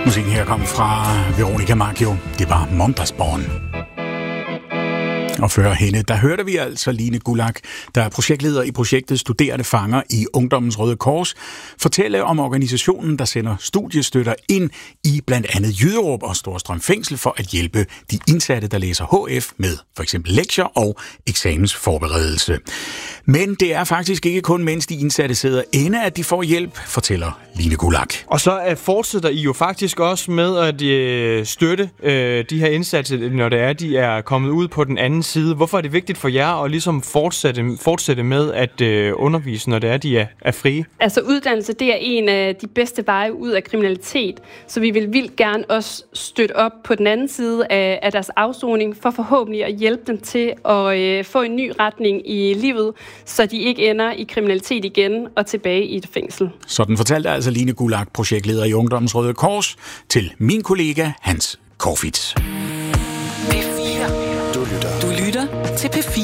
Musikken her kom fra Veronica Maggio. Det var Mondasborn. Og før hende, der hørte vi altså Line Gulag, der er projektleder i projektet Studerende Fanger i Ungdommens Røde Kors, fortælle om organisationen, der sender studiestøtter ind i blandt andet Jyderup og Storstrøm Fængsel for at hjælpe de indsatte, der læser HF med for eksempel lektier og eksamensforberedelse. Men det er faktisk ikke kun, mens de indsatte sidder inde, at de får hjælp, fortæller Line Gulag. Og så fortsætter I jo faktisk også med at støtte de her indsatte, når det er, de er kommet ud på den anden side. Hvorfor er det vigtigt for jer at ligesom fortsætte med at undervise, når det er, de er frie? Altså uddannelse, det er en af de bedste veje ud af kriminalitet, så vi vil vildt gerne også støtte op på den anden side af deres afsoning, for forhåbentlig at hjælpe dem til at få en ny retning i livet, så de ikke ender i kriminalitet igen og tilbage i et fængsel. Sådan fortalte altså Line Gulag, projektleder i Ungdommens Røde Kors, til min kollega Hans Korfitz. Du lytter til P4.